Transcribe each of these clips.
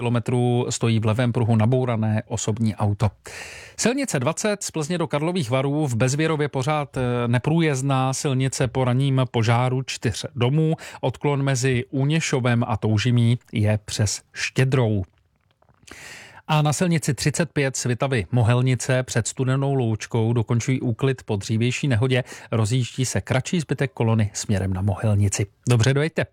kilometrů stojí v levém pruhu nabourané osobní auto. Silnice 20 z Plzně do Karlových Varů v Bezvěrově pořád neprůjezdná silnice po ranním požáru 4 domů. Odklon mezi Úněšovem a Toužimí je přes Štědrou. A na silnici 35 Svitavy Mohelnice před Studenou Loučkou dokončují úklid po dřívější nehodě. Rozjíždí se kratší zbytek kolony směrem na Mohelnici. Dobře, dojďte.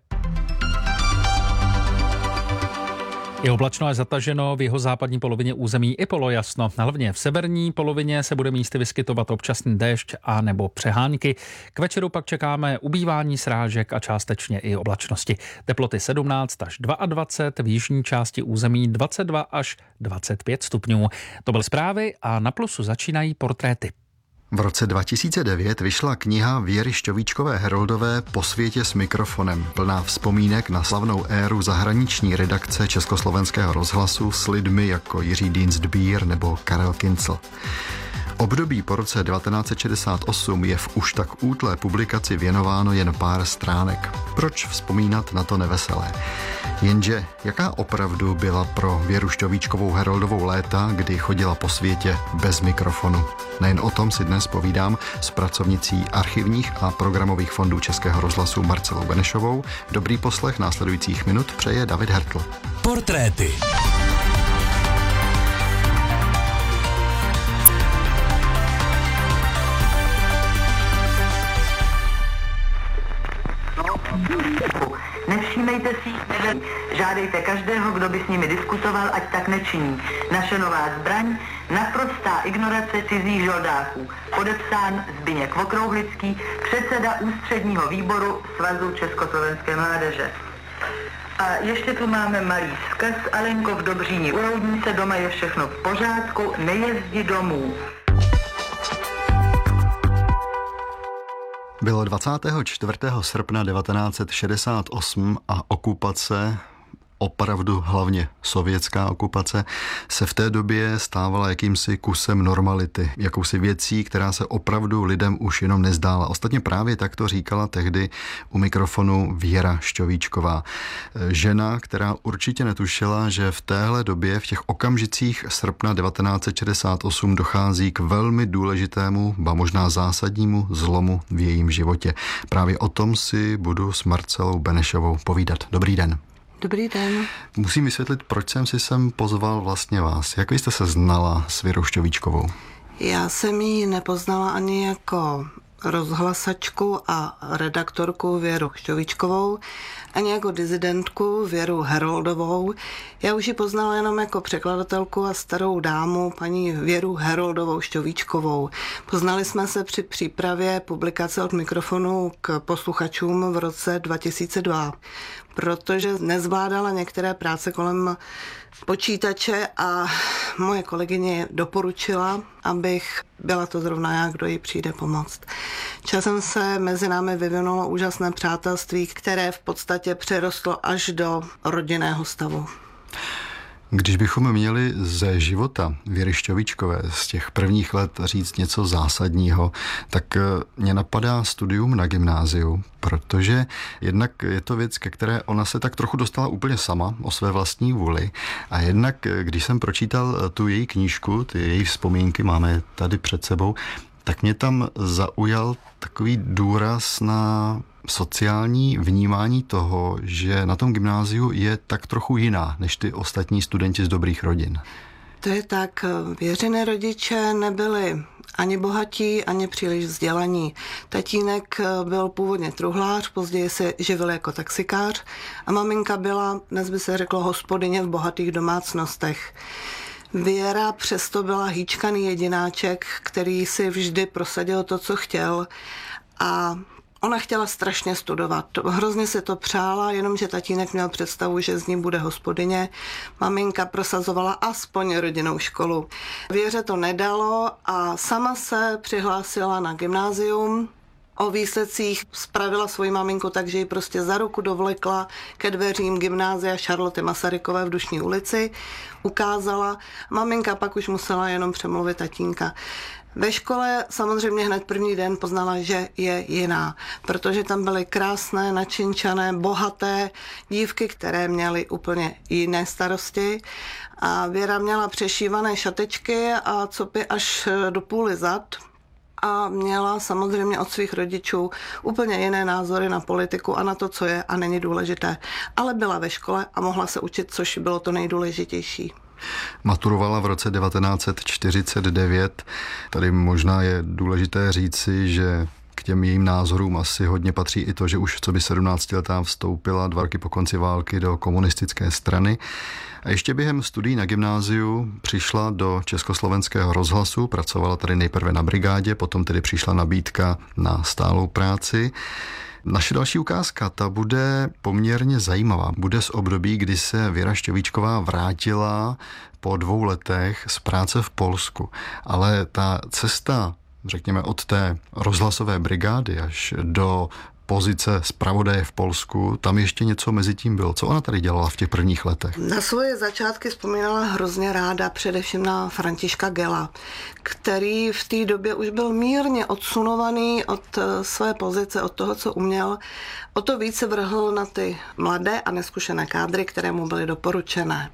Je oblačno až zataženo, v jeho západní polovině území i polojasno. Hlavně v severní polovině se bude místy vyskytovat občasný déšť a nebo přehánky. K večeru pak čekáme ubývání srážek a částečně i oblačnosti. Teploty 17 až 22, v jižní části území 22 až 25 stupňů. To byly zprávy a na Plusu začínají portréty. V roce 2009 vyšla kniha Věry Šťovíčkové-Heroldové Po světě s mikrofonem, plná vzpomínek na slavnou éru zahraniční redakce Československého rozhlasu s lidmi jako Jiří Dienstbier nebo Karel Kincl. Období po roce 1968 je v už tak útlé publikaci věnováno jen pár stránek. Proč vzpomínat na to neveselé? Jenže jaká opravdu byla pro Věru Šťovíčkovou-Heroldovou léta, kdy chodila po světě bez mikrofonu? Nejen o tom si dnes povídám s pracovnicí archivních a programových fondů Českého rozhlasu Marcelou Benešovou. Dobrý poslech následujících minut přeje David Hertl. Portréty. Nevšímejte si jich, žádejte každého, kdo by s nimi diskutoval, ať tak nečiní. Naše nová zbraň, naprostá ignorace cizích žoldáků. Podepsán Zbyněk Okrouhlický, předseda ústředního výboru Svazu československé mládeže. A ještě tu máme malý vzkaz. Alenko, v Dobříni u Roudnice, doma je všechno v pořádku, nejezdi domů. Bylo 24. srpna 1968 a okupace, opravdu hlavně sovětská okupace, se v té době stávala jakýmsi kusem normality, jakousi věcí, která se opravdu lidem už jenom nezdála. Ostatně právě tak to říkala tehdy u mikrofonu Věra Šťovíčková. Žena, která určitě netušila, že v téhle době, v těch okamžicích srpna 1968 dochází k velmi důležitému, ba možná zásadnímu zlomu v jejím životě. Právě o tom si budu s Marcelou Benešovou povídat. Dobrý den. Dobrý den. Musím vysvětlit, proč jsem si sem pozval vlastně vás. Jak vy jste se znala s Věrou Šťovíčkovou? Já jsem ji nepoznala ani jako rozhlasačku a redaktorku Věru Šťovíčkovou, ani jako dizidentku Věru Heroldovou. Já už ji poznala jenom jako překladatelku a starou dámu, paní Věru Heroldovou Šťovíčkovou. Poznali jsme se při přípravě publikace Od mikrofonu k posluchačům v roce 2002, protože nezvládala některé práce kolem počítače a moje kolegyně doporučila, abych byla to zrovna já, kdo jí přijde pomoct. Časem se mezi námi vyvinulo úžasné přátelství, které v podstatě přerostlo až do rodinného stavu. Když bychom měli ze života Věry Šťovíčkové z těch prvních let říct něco zásadního, tak mě napadá studium na gymnáziu, protože jednak je to věc, ke které ona se tak trochu dostala úplně sama o své vlastní vůli, a jednak, když jsem pročítal tu její knížku, ty její vzpomínky máme tady před sebou, tak mě tam zaujal takový důraz na sociální vnímání toho, že na tom gymnáziu je tak trochu jiná než ty ostatní studenti z dobrých rodin. To je tak. Věřiné rodiče nebyli ani bohatí, ani příliš vzdělaní. Tatínek byl původně truhlář, později se živil jako taxikář a maminka byla, dnes by se řeklo, hospodyně v bohatých domácnostech. Věra přesto byla hýčkaný jedináček, který si vždy prosadil to, co chtěl, a ona chtěla strašně studovat. Hrozně se to přála, jenomže tatínek měl představu, že z ní bude hospodyně. Maminka prosazovala aspoň rodinnou školu. Věře to nedalo a sama se přihlásila na gymnázium o výsledcích spravila svoji maminku, takže ji prostě za ruku dovlekla ke dveřím gymnázia Charloty Masarykové v Dušní ulici, ukázala. Maminka pak už musela jenom přemluvit tatínka. Ve škole samozřejmě hned první den poznala, že je jiná, protože tam byly krásné, načinčané, bohaté dívky, které měly úplně jiné starosti. A Věra měla přešívané šatečky a copy až do půly zad. A měla samozřejmě od svých rodičů úplně jiné názory na politiku a na to, co je a není důležité. Ale byla ve škole a mohla se učit, což bylo to nejdůležitější. Maturovala v roce 1949. Tady možná je důležité říci, že k těm jejím názorům asi hodně patří i to, že už v sobě 17letá vstoupila 2 roky po konci války do komunistické strany. A ještě během studií na gymnáziu přišla do Československého rozhlasu, pracovala tady nejprve na brigádě, potom tedy přišla nabídka na stálou práci. Naše další ukázka, ta bude poměrně zajímavá. Bude z období, kdy se Věra Šťovíčková vrátila po 2 letech z práce v Polsku. Ale ta cesta, řekněme, od té rozhlasové brigády až do pozice zpravodaje v Polsku, tam ještě něco mezi tím bylo. Co ona tady dělala v těch prvních letech? Na svoje začátky vzpomínala hrozně ráda, především na Františka Gela, který v té době už byl mírně odsunovaný od své pozice, od toho, co uměl. O to více vrhl na ty mladé a neskušené kádry, které mu byly doporučené.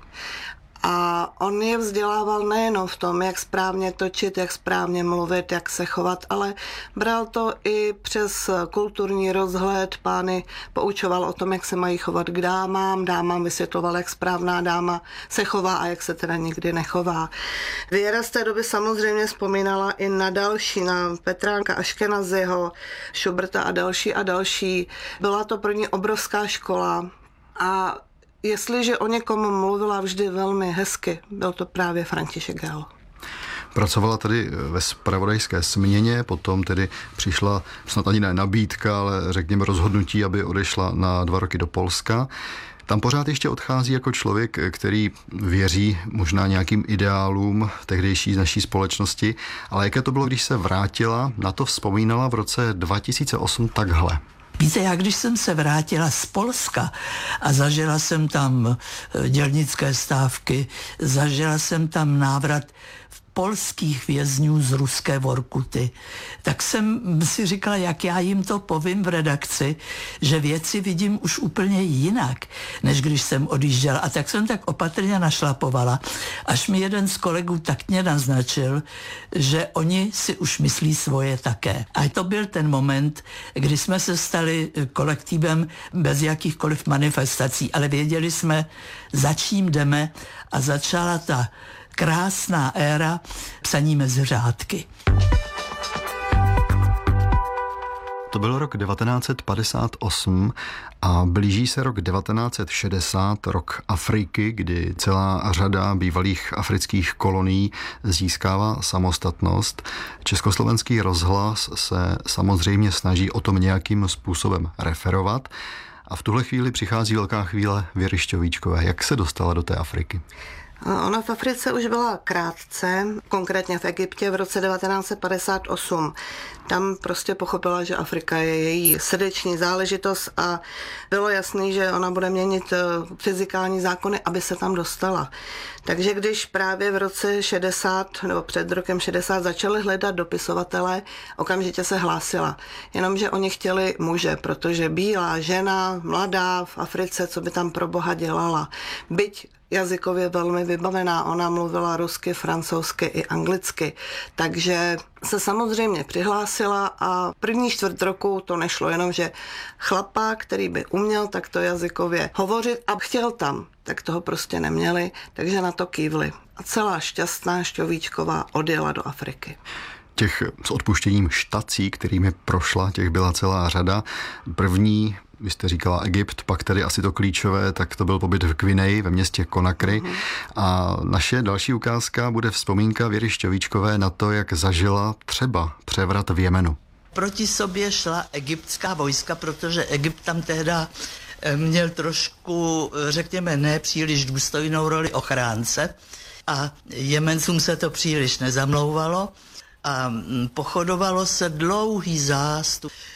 A on je vzdělával nejenom v tom, jak správně točit, jak správně mluvit, jak se chovat, ale bral to i přes kulturní rozhled. Pány poučoval o tom, jak se mají chovat k dámám vysvětloval, jak správná dáma se chová a jak se teda nikdy nechová. Věra z té doby samozřejmě vzpomínala i na další, na Petránka Aškenaziho, Schuberta a další. Byla to pro ní obrovská škola a jestliže o někom mluvila vždy velmi hezky, byl to právě František Gel. Pracovala tady ve zpravodajské směně, potom tedy přišla snad ani ne nabídka, ale řekněme rozhodnutí, aby odešla na 2 roky do Polska. Tam pořád ještě odchází jako člověk, který věří možná nějakým ideálům tehdejší naší společnosti, ale jaké to bylo, když se vrátila, na to vzpomínala v roce 2008 takhle. Víte, já když jsem se vrátila z Polska a zažila jsem tam dělnické stávky, zažila jsem tam návrat polských vězňů z ruské Vorkuty, tak jsem si říkala, jak já jim to povím v redakci, že věci vidím už úplně jinak, než když jsem odjížděla. A tak jsem tak opatrně našlapovala, až mi jeden z kolegů tak mě naznačil, že oni si už myslí svoje také. A to byl ten moment, kdy jsme se stali kolektivem bez jakýchkoliv manifestací, ale věděli jsme, za čím jdeme a začala ta krásná éra psaní mezi řádky. To byl rok 1958 a blíží se rok 1960, rok Afriky, kdy celá řada bývalých afrických kolonií získává samostatnost. Československý rozhlas se samozřejmě snaží o tom nějakým způsobem referovat a v tuhle chvíli přichází velká chvíle Věry Šťovíčkové. Jak se dostala do té Afriky? Ona v Africe už byla krátce, konkrétně v Egyptě v roce 1958. Tam prostě pochopila, že Afrika je její srdeční záležitost a bylo jasný, že ona bude měnit fyzikální zákony, aby se tam dostala. Takže když právě v roce 60 nebo před rokem 60 začali hledat dopisovatele, okamžitě se hlásila. Jenomže oni chtěli muže, protože bílá žena, mladá v Africe, co by tam pro boha dělala. Byť jazykově velmi vybavená, ona mluvila rusky, francouzsky i anglicky, takže se samozřejmě přihlásila a první 1/4 roku to nešlo, jenomže chlapa, který by uměl takto jazykově hovořit a chtěl tam, tak toho prostě neměli, takže na to kývli. A celá šťastná Šťovíčková odjela do Afriky. Těch s odpuštěním štací, kterými prošla, těch byla celá řada. První, vy jste říkala Egypt, pak tedy asi to klíčové, tak to byl pobyt v Gvineji ve městě Conakry. A naše další ukázka bude vzpomínka Věry Šťovíčkové na to, jak zažila třeba převrat v Jemenu. Proti sobě šla egyptská vojska, protože Egypt tam tehda měl trošku, řekněme, ne příliš důstojnou roli ochránce a Jemencům se to příliš nezamlouvalo. A pochodovalo se dlouhý zástup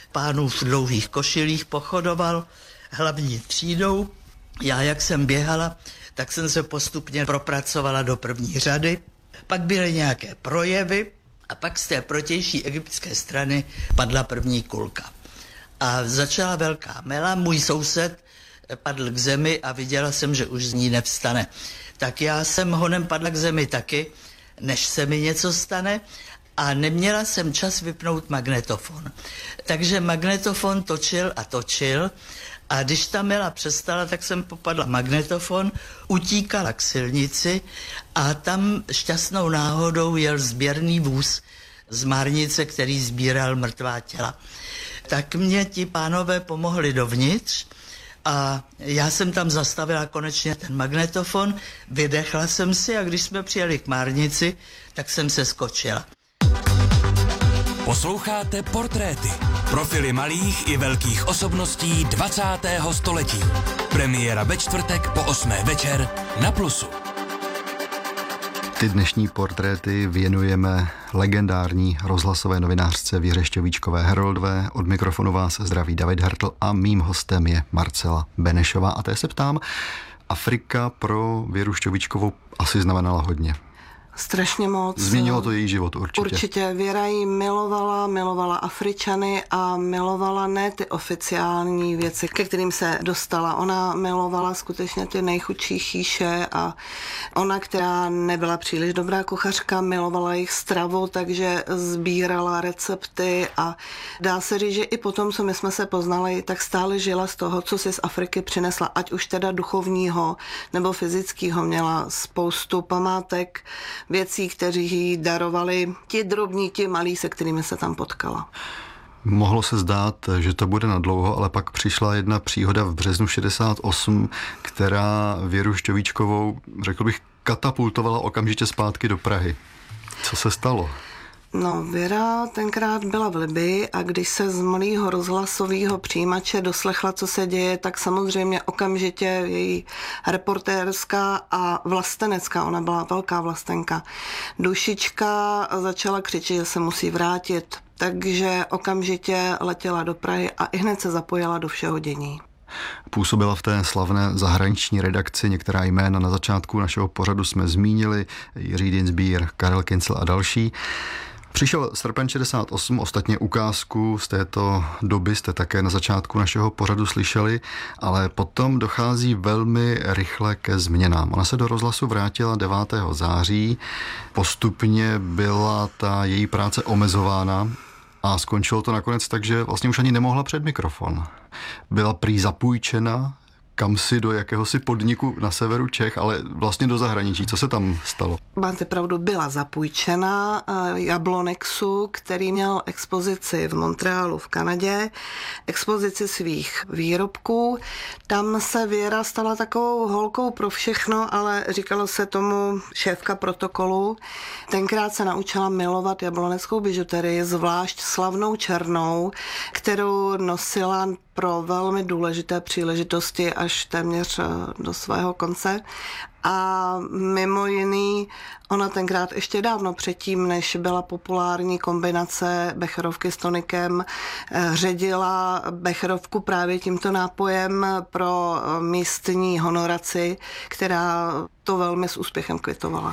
pánů v dlouhých košilích pochodoval hlavní třídou. Já, jak jsem běhala, tak jsem se postupně propracovala do první řady. Pak byly nějaké projevy a pak z té protější egyptské strany padla první kulka. A začala velká mela, můj soused padl k zemi a viděla jsem, že už z ní nevstane. Tak já jsem honem padla k zemi taky, než se mi něco stane, a neměla jsem čas vypnout magnetofon. Takže magnetofon točil a točil, a když ta mela přestala, tak jsem popadla magnetofon, utíkala k silnici a tam šťastnou náhodou jel sběrný vůz z Márnice, který sbíral mrtvá těla. Tak mě ti pánové pomohli dovnitř a já jsem tam zastavila konečně ten magnetofon, vydechla jsem si a když jsme přijeli k Márnici, tak jsem se skočila. Posloucháte Portréty. Profily malých i velkých osobností 20. století. Premiéra ve čtvrtek po 8. večer na Plusu. Ty dnešní portréty věnujeme legendární rozhlasové novinářce Věře Šťovíčkové-Heroldové. Od mikrofonu vás zdraví David Hartl a mým hostem je Marcela Benešová. A té se ptám, Afrika pro Věru Šťovíčkovou asi znamenala hodně. Strašně moc. Změnilo to její život určitě. Určitě. Věra ji milovala Afričany a milovala ne ty oficiální věci, ke kterým se dostala. Ona milovala skutečně ty nejchudší chýše a ona, která nebyla příliš dobrá kuchařka, milovala jejich stravu, takže sbírala recepty a dá se říct, že i potom, co my jsme se poznali, tak stále žila z toho, co si z Afriky přinesla, ať už teda duchovního nebo fyzického. Měla spoustu památek, věcí, kteří jí darovali ti drobní, ti malí, se kterými se tam potkala. Mohlo se zdát, že to bude nadlouho, ale pak přišla jedna příhoda v březnu 68, která Věru Šťovíčkovou, řekl bych, katapultovala okamžitě zpátky do Prahy. Co se stalo? No, Věra tenkrát byla v Libyi a když se z malého rozhlasového přijímače doslechla, co se děje, tak samozřejmě okamžitě její reportérská a vlastenecká, ona byla velká vlastenka, dušička začala křičet, že se musí vrátit, takže okamžitě letěla do Prahy a ihned se zapojila do všeho dění. Působila v té slavné zahraniční redakci, některá jména na začátku našeho pořadu jsme zmínili, Jiří Dienstbier, Karel Kincl a další. Přišel srpen 68, ostatně ukázku z této doby jste také na začátku našeho pořadu slyšeli, ale potom dochází velmi rychle ke změnám. Ona se do rozhlasu vrátila 9. září, postupně byla ta její práce omezována a skončilo to nakonec tak, že vlastně už ani nemohla před mikrofon. Byla prý zapůjčena kamsi do jakéhosi podniku na severu Čech, ale vlastně do zahraničí. Co se tam stalo? Máte pravdu, byla zapůjčena Jablonexu, který měl expozici v Montrealu v Kanadě, expozici svých výrobků. Tam se Věra stala takovou holkou pro všechno, ale říkalo se tomu šéfka protokolu. Tenkrát se naučila milovat jabloneckou bižuterii, zvlášť slavnou černou, kterou nosila pro velmi důležité příležitosti až téměř do svého konce. A mimo jiný, ona tenkrát ještě dávno předtím, než byla populární kombinace becherovky s tonikem, ředila becherovku právě tímto nápojem pro místní honoraci, která to velmi s úspěchem kvitovala.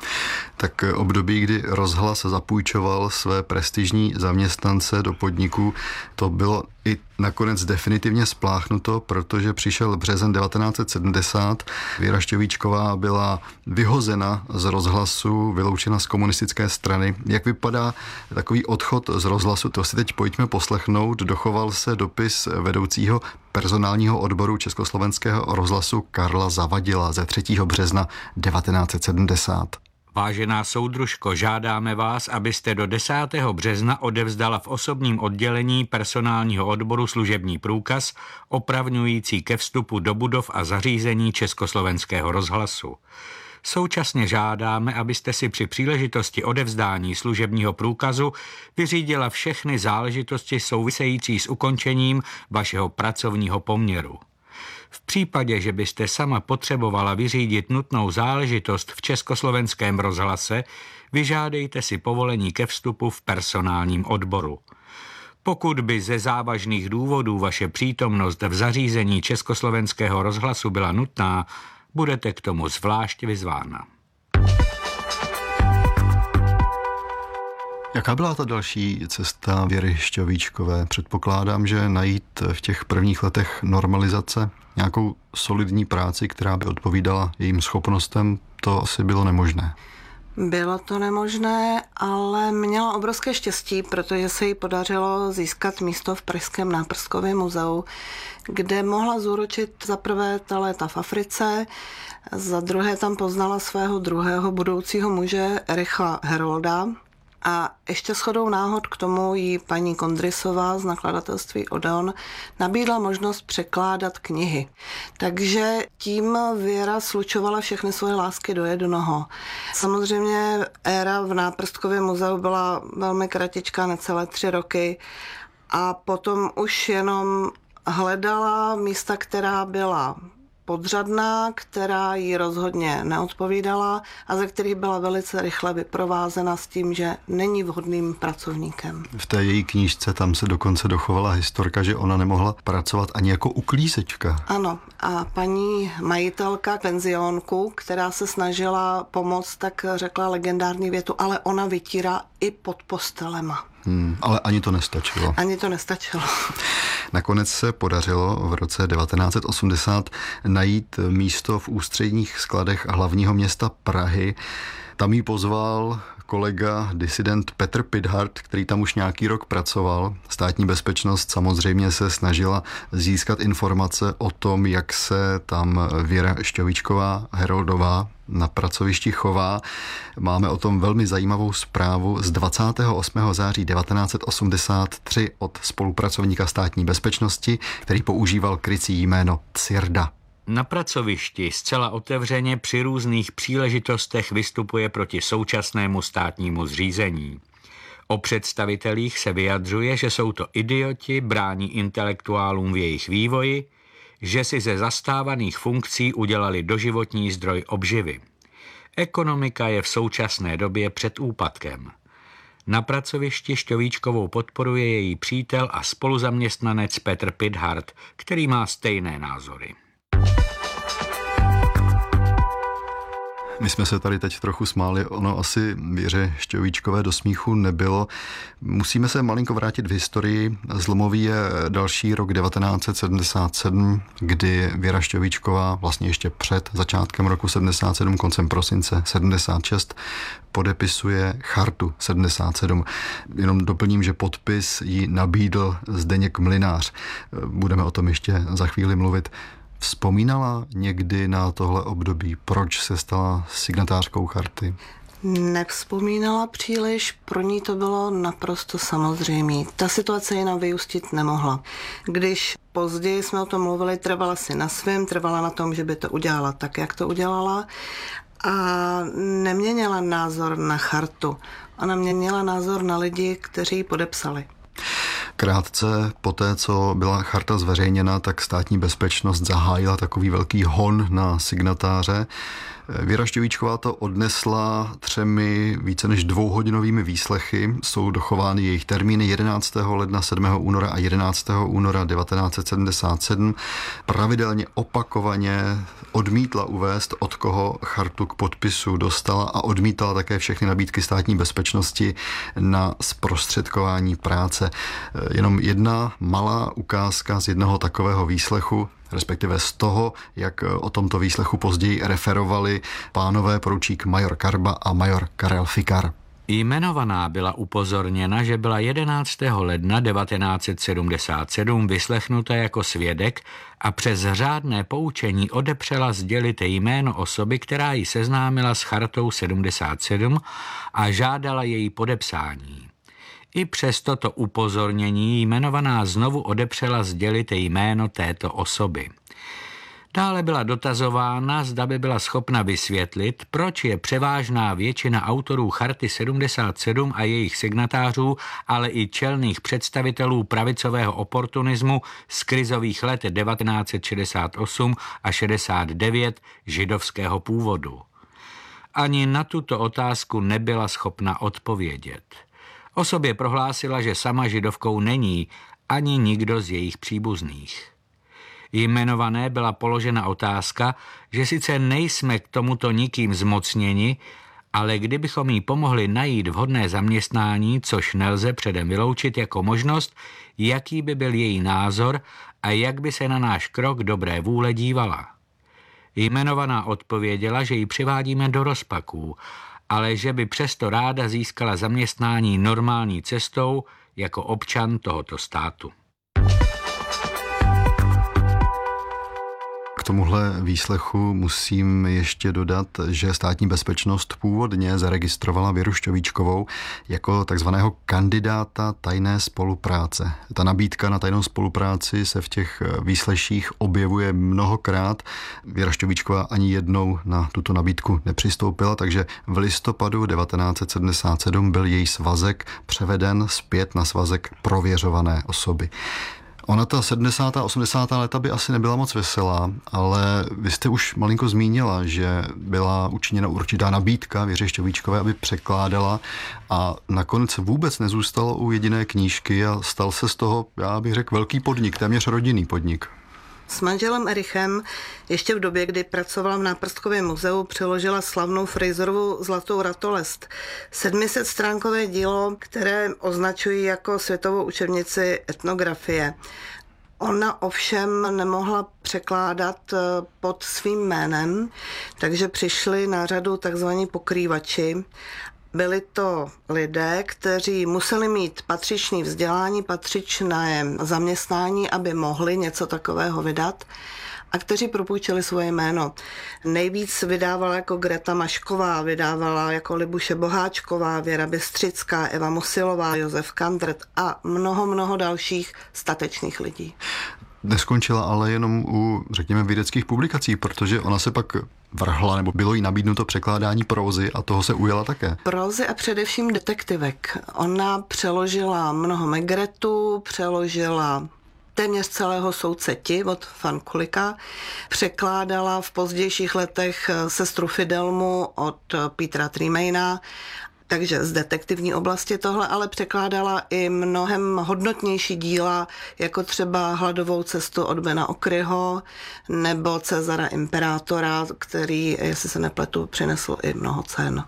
Tak období, kdy rozhlas zapůjčoval své prestižní zaměstnance do podniku, to bylo i nakonec definitivně spláchnuto, protože přišel březen 1970. Věra Šťovíčková byla vyhozena z rozhlasu, vyloučena z komunistické strany. Jak vypadá takový odchod z rozhlasu? To si teď pojďme poslechnout. Dochoval se dopis vedoucího personálního odboru Československého rozhlasu Karla Zavadila ze 3. března 1970. Vážená soudružko, žádáme vás, abyste do 10. března odevzdala v osobním oddělení personálního odboru služební průkaz opravňující ke vstupu do budov a zařízení Československého rozhlasu. Současně žádáme, abyste si při příležitosti odevzdání služebního průkazu vyřídila všechny záležitosti související s ukončením vašeho pracovního poměru. V případě, že byste sama potřebovala vyřídit nutnou záležitost v Československém rozhlase, vyžádejte si povolení ke vstupu v personálním odboru. Pokud by ze závažných důvodů vaše přítomnost v zařízení Československého rozhlasu byla nutná, budete k tomu zvlášť vyzvána. Jaká byla ta další cesta Věry Šťovíčkové? Předpokládám, že najít v těch prvních letech normalizace nějakou solidní práci, která by odpovídala jejím schopnostem, to asi bylo nemožné. Bylo to nemožné, ale měla obrovské štěstí, protože se jí podařilo získat místo v Pražském náprskovém muzeu, kde mohla zúročit za prvé ta léta v Africe, za druhé tam poznala svého druhého budoucího muže Ericha Herolda. A ještě shodou náhod k tomu jí paní Kondrysová z nakladatelství Odeon nabídla možnost překládat knihy. Takže tím Věra slučovala všechny svoje lásky do jednoho. Samozřejmě éra v Náprstkovém muzeu byla velmi kratičká, necelé 3 roky a potom už jenom hledala místa, která byla podřadná, která jí rozhodně neodpovídala a ze kterých byla velice rychle vyprovázena s tím, že není vhodným pracovníkem. V té její knížce tam se dokonce dochovala historka, že ona nemohla pracovat ani jako uklízečka. Ano, a paní majitelka penzionku, která se snažila pomoct, tak řekla legendární větu, ale ona vytírá i pod postelema. Ale ani to nestačilo. Ani to nestačilo. Nakonec se podařilo v roce 1980 najít místo v ústředních skladech hlavního města Prahy. Tam jí pozval kolega, disident Petr Pithart, který tam už nějaký rok pracoval. Státní bezpečnost samozřejmě se snažila získat informace o tom, jak se tam Věra Šťovíčková Heroldová na pracovišti chová. Máme o tom velmi zajímavou zprávu z 28. září 1983 od spolupracovníka státní bezpečnosti, který používal krycí jméno Cirda. Na pracovišti zcela otevřeně při různých příležitostech vystupuje proti současnému státnímu zřízení. O představitelích se vyjadřuje, že jsou to idioti, brání intelektuálům v jejich vývoji, že si ze zastávaných funkcí udělali doživotní zdroj obživy. Ekonomika je v současné době před úpadkem. Na pracovišti Šťovíčkovou podporuje její přítel a spoluzaměstnanec Petr Pithart, který má stejné názory. My jsme se tady teď trochu smáli, ono asi Věře Šťovíčkové do smíchu nebylo. Musíme se malinko vrátit v historii. Zlomový je další rok 1977, kdy Věra Šťovíčková vlastně ještě před začátkem roku 77, koncem prosince 76, podepisuje Chartu 77. Jenom doplním, že podpis jí nabídl Zdeněk Mlynář. Budeme o tom ještě za chvíli mluvit. Vzpomínala někdy na tohle období? Proč se stala signatářkou charty? Nevzpomínala příliš, pro ní to bylo naprosto samozřejmé. Ta situace jinak vyústit nemohla. Když později jsme o tom mluvili, trvala si na svém, trvala na tom, že by to udělala tak, jak to udělala a neměnila názor na chartu. Ona měnila názor na lidi, kteří ji podepsali. Krátce poté, co byla charta zveřejněna, tak státní bezpečnost zahájila takový velký hon na signatáře. Věra Šťovíčková to odnesla 3 více než 2hodinovými výslechy. Jsou dochovány jejich termíny 11. ledna, 7. února a 11. února 1977. Pravidelně opakovaně odmítla uvést, od koho chartu k podpisu dostala a odmítala také všechny nabídky státní bezpečnosti na zprostředkování práce. Jenom jedna malá ukázka z jednoho takového výslechu, respektive z toho, jak o tomto výslechu později referovali pánové poručík major Karba a major Karel Fikar. Jmenovaná byla upozorněna, že byla 11. ledna 1977 vyslechnuta jako svědek a přes řádné poučení odepřela sdělit jméno osoby, která ji seznámila s chartou 77 a žádala její podepsání. I přes toto upozornění jmenovaná znovu odepřela sdělit jméno této osoby. Dále byla dotazována, zda by byla schopna vysvětlit, proč je převážná většina autorů charty 77 a jejich signatářů, ale i čelných představitelů pravicového oportunismu z krizových let 1968 a 69 židovského původu. Ani na tuto otázku nebyla schopna odpovědět. O sobě prohlásila, že sama židovkou není, ani nikdo z jejich příbuzných. Jmenované byla položena otázka, že sice nejsme k tomuto nikým zmocněni, ale kdybychom jí pomohli najít vhodné zaměstnání, což nelze předem vyloučit jako možnost, jaký by byl její názor a jak by se na náš krok dobré vůle dívala. Jmenovaná odpověděla, že ji přivádíme do rozpaků, ale že by přesto ráda získala zaměstnání normální cestou jako občan tohoto státu. K tomuhle výslechu musím ještě dodat, že Státní bezpečnost původně zaregistrovala Věru Šťovíčkovou jako takzvaného kandidáta tajné spolupráce. Ta nabídka na tajnou spolupráci se v těch výsleších objevuje mnohokrát. Věra Šťovíčková ani jednou na tuto nabídku nepřistoupila, takže v listopadu 1977 byl její svazek převeden zpět na svazek prověřované osoby. Ona ta 70. a 80. léta by asi nebyla moc veselá, ale vy jste už malinko zmínila, že byla učiněna určitá nabídka Věře Šťovíčkové, aby překládala a nakonec vůbec nezůstalo u jediné knížky a stal se z toho, já bych řekl, velký podnik, téměř rodinný podnik. S manželem Erichem ještě v době, kdy pracovala v Náprstkově muzeu, přeložila slavnou Fraserovou Zlatou ratolest. 700stránkové dílo, které označují jako světovou učebnici etnografie. Ona ovšem nemohla překládat pod svým jménem, takže přišli na řadu takzvaní pokrývači. Byli to lidé, kteří museli mít patřičné vzdělání, patřičné zaměstnání, aby mohli něco takového vydat a kteří propůjčili svoje jméno. Nejvíc vydávala jako Greta Mašková, vydávala jako Libuše Boháčková, Věra Bystřická, Eva Musilová, Josef Kandrt a mnoho dalších statečných lidí. Neskončila ale jenom u, řekněme, vědeckých publikací, protože ona se pak vrhla, nebo bylo jí nabídnuto překládání prózy a toho se ujala také. Prózy a především detektivek. Ona přeložila mnoho Megretů, přeložila téměř celého Soudce Ti od Van Kulika, překládala v pozdějších letech Sestru Fidelmu od Petra Tremaina, takže z detektivní oblasti tohle, ale překládala i mnohem hodnotnější díla, jako třeba Hladovou cestu od Bena Okryho nebo Cezara Imperátora, který, jestli se nepletu, přinesl i mnoho cen.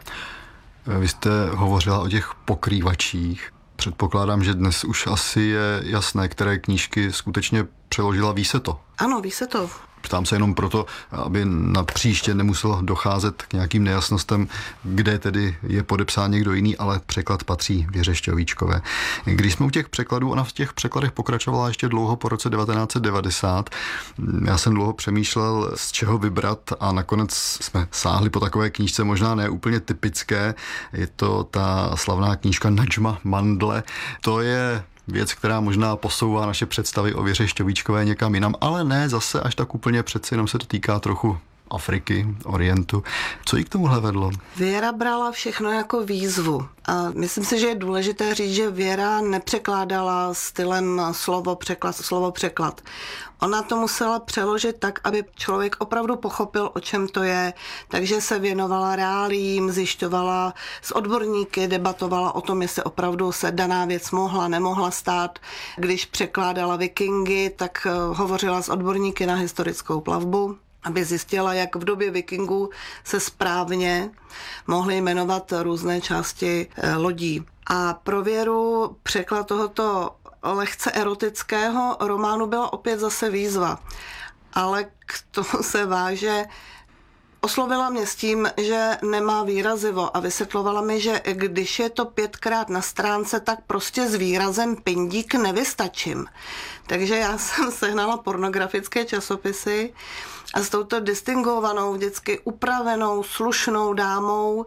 Vy jste hovořila o těch pokrývačích. Předpokládám, že dnes už asi je jasné, které knížky skutečně přeložila. Ví se to? Ano, ví se to. Ptám se jenom proto, aby na příště nemuselo docházet k nějakým nejasnostem, kde tedy je podepsán někdo jiný, ale překlad patří Věře Šťovíčkové. Když jsme u těch překladů, ona v těch překladech pokračovala ještě dlouho po roce 1990. Já jsem dlouho přemýšlel, z čeho vybrat a nakonec jsme sáhli po takové knížce, možná ne úplně typické. Je to ta slavná knížka Nadžma Mandle. To je věc, která možná posouvá naše představy o Věře Šťovíčkové někam jinam, ale ne zase až tak úplně, přeci jenom se to týká trochu Afriky, Orientu. Co jí k tomuhle vedlo? Věra brala všechno jako výzvu. A myslím si, že je důležité říct, že Věra nepřekládala stylem slovo překlad. Ona to musela přeložit tak, aby člověk opravdu pochopil, o čem to je, takže se věnovala reáliím, zjišťovala s odborníky, debatovala o tom, jestli opravdu se daná věc nemohla stát. Když překládala Vikingy, tak hovořila s odborníky na historickou plavbu, aby zjistila, jak v době vikingů se správně mohly jmenovat různé části lodí. A pro Věru překlad tohoto lehce erotického románu byla opět zase výzva. Ale k tomu se váže, oslovila mě s tím, že nemá výrazivo a vysvětlovala mi, že když je to 5krát na stránce, tak prostě s výrazem pindík nevystačím. Takže já jsem sehnala pornografické časopisy a s touto distingovanou, vždycky upravenou, slušnou dámou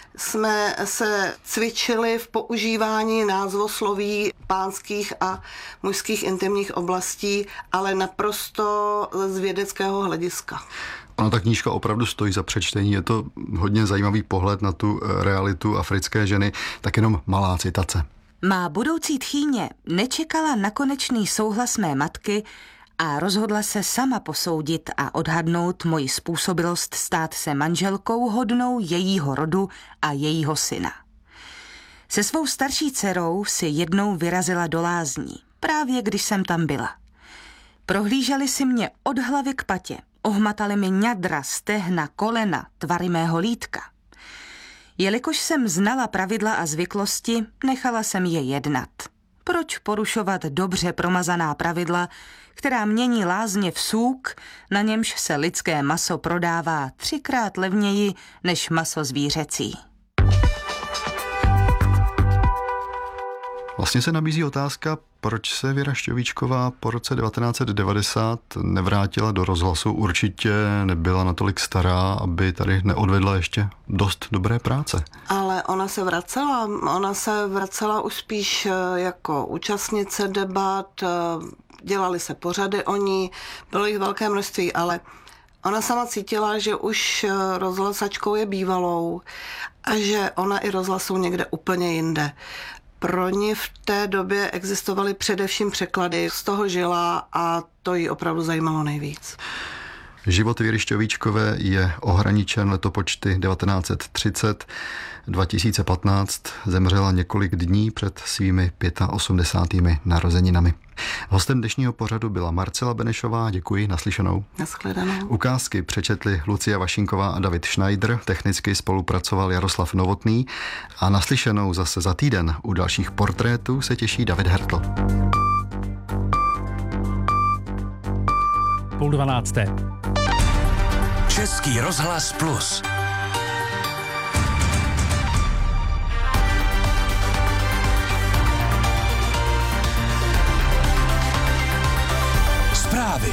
jsme se cvičili v používání názvosloví pánských a mužských intimních oblastí, ale naprosto z vědeckého hlediska. Ona ta knížka opravdu stojí za přečtení, je to hodně zajímavý pohled na tu realitu africké ženy, tak jenom malá citace. Má budoucí tchýně nečekala na konečný souhlas mé matky a rozhodla se sama posoudit a odhadnout moji způsobilost stát se manželkou hodnou jejího rodu a jejího syna. Se svou starší dcerou si jednou vyrazila do lázní, právě když jsem tam byla. Prohlíželi si mě od hlavy k patě, ohmatali mi ňadra, stehna, kolena, tvary mého lítka. Jelikož jsem znala pravidla a zvyklosti, nechala jsem je jednat. Proč porušovat dobře promazaná pravidla, která mění lázně v sůk, na němž se lidské maso prodává 3krát levněji než maso zvířecí? Vlastně se nabízí otázka, proč se Věra Šťovíčková po roce 1990 nevrátila do rozhlasu. Určitě nebyla natolik stará, aby tady neodvedla ještě dost dobré práce. Ale ona se vracela už spíš jako účastnice debat, dělaly se pořady o ní, bylo jich velké množství, ale ona sama cítila, že už rozhlasačkou je bývalou a že ona i rozhlasou někde úplně jinde. Pro ní v té době existovaly především překlady, z toho žila a to jí opravdu zajímalo nejvíc. Život Věry Šťovíčkové je ohraničen letopočty 1930. 2015 zemřela několik dní před svými 85. narozeninami. Hostem dnešního pořadu byla Marcela Benešová, děkuji, naslyšenou. Nashledanou. Ukázky přečetli Lucia Vašinková a David Schneider, technicky spolupracoval Jaroslav Novotný a naslyšenou zase za týden u dalších portrétů se těší David Hertl. 11:30. Český rozhlas Plus. Zprávy.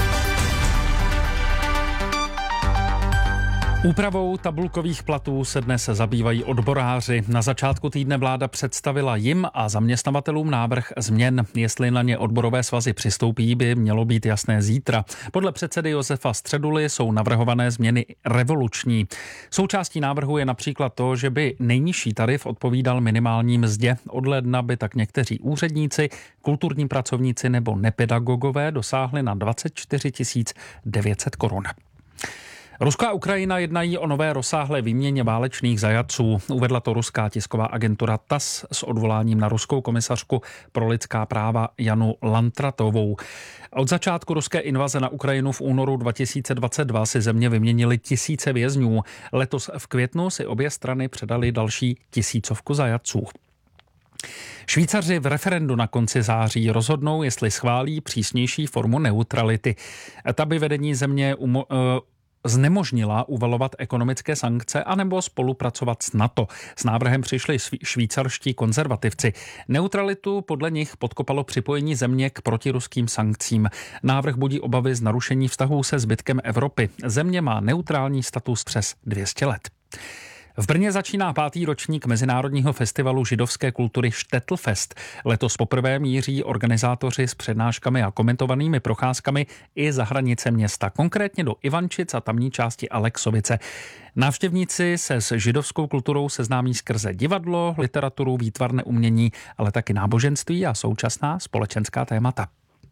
Úpravou tabulkových platů se dnes zabývají odboráři. Na začátku týdne vláda představila jim a zaměstnavatelům návrh změn. Jestli na ně odborové svazy přistoupí, by mělo být jasné zítra. Podle předsedy Josefa Středuly jsou navrhované změny revoluční. Součástí návrhu je například to, že by nejnižší tarif odpovídal minimální mzdě. Od ledna by tak někteří úředníci, kulturní pracovníci nebo nepedagogové dosáhli na 24 900 korun. Rusko a Ukrajina jednají o nové rozsáhlé výměně válečných zajatců. Uvedla to ruská tisková agentura TASS s odvoláním na ruskou komisařku pro lidská práva Janu Lantratovou. Od začátku ruské invaze na Ukrajinu v únoru 2022 si země vyměnily tisíce vězňů. Letos v květnu si obě strany předali další 1000 zajatců. Švýcaři v referendu na konci září rozhodnou, jestli schválí přísnější formu neutrality. Ta by vedení země znemožnila uvalovat ekonomické sankce anebo spolupracovat s NATO. S návrhem přišli švýcarští konzervativci. Neutralitu podle nich podkopalo připojení země k protiruským sankcím. Návrh budí obavy z narušení vztahů se zbytkem Evropy. Země má neutrální status přes 200 let. V Brně začíná 5. ročník Mezinárodního festivalu židovské kultury Štetl-fest. Letos poprvé míří organizátoři s přednáškami a komentovanými procházkami i za hranice města, konkrétně do Ivančic a tamní části Alexovice. Návštěvníci se s židovskou kulturou seznámí skrze divadlo, literaturu, výtvarné umění, ale taky náboženství a současná společenská témata.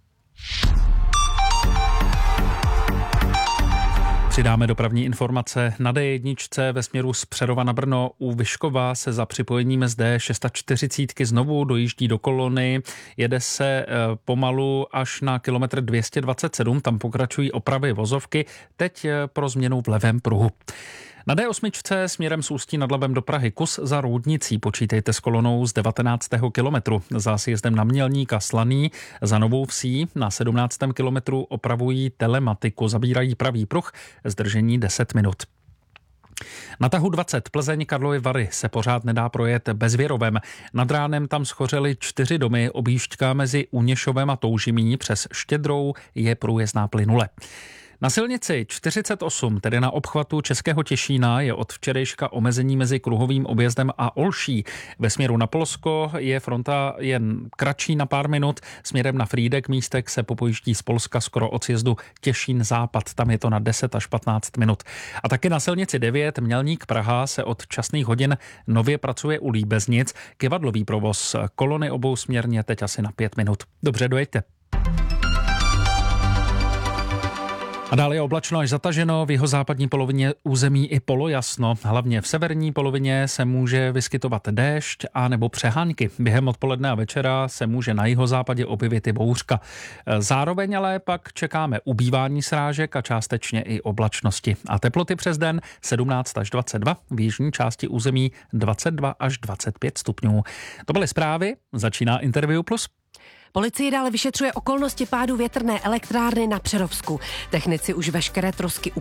Přidáme dopravní informace. Na D1 ve směru z Přerova na Brno u Vyškova se za připojením z D640 znovu dojíždí do kolony. Jede se pomalu až na kilometr 227, tam pokračují opravy vozovky, teď pro změnu v levém pruhu. Na D8 směrem z Ústí nad Labem do Prahy kus za Roudnicí počítejte s kolonou z 19. kilometru. Za sjezdem na Mělník a Slaný za Novou Vsí na 17. kilometru opravují telematiku, zabírají pravý pruh, zdržení 10 minut. Na tahu 20 Plzeň Karlovy Vary se pořád nedá projet Bezvěrovem. Nad ránem tam schořely 4 domy, objížďka mezi Uněšovem a Toužimí přes Štědrou je průjezdná plynule. Na silnici 48, tedy na obchvatu Českého Těšína, je od včerejška omezení mezi kruhovým objezdem a Olší. Ve směru na Polsko je fronta jen kratší na pár minut. Směrem na Frýdek místek se popojíždí z Polska skoro od sjezdu Těšín Západ. Tam je to na 10 až 15 minut. A taky na silnici 9 Mělník Praha se od časných hodin nově pracuje u Líbeznic. Kyvadlový provoz kolony obousměrně teď asi na 5 minut. Dobře, dojeďte. A dále je oblačno až zataženo, v jihozápadní polovině území i polojasno. Hlavně v severní polovině se může vyskytovat déšť a nebo přehánky. Během odpoledne a večera se může na jihozápadě objevit i bouřka. Zároveň ale pak čekáme ubývání srážek a částečně i oblačnosti. A teploty přes den 17 až 22, v jižní části území 22 až 25 stupňů. To byly zprávy, začíná Interview Plus. Policie dále vyšetřuje okolnosti pádu větrné elektrárny na Přerovsku. Technici už veškeré trosky